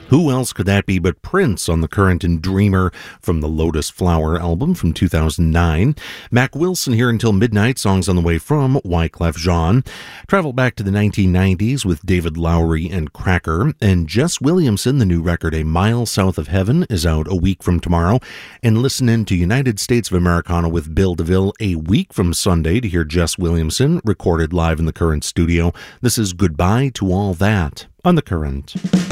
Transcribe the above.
Who else could that be but Prince on The Current and Dreamer from the Lotus Flower album from 2009. Mac Wilson here until midnight, songs on the way from Wyclef Jean. Travel back to the 1990s with David Lowery and Cracker. And Jess Williamson, the new record A Mile South of Heaven, is out a week from tomorrow. And listen in to United States of Americana with Bill DeVille a week from Sunday to hear Jess Williamson recorded live in the Current studio. This is Goodbye to All That on The Current.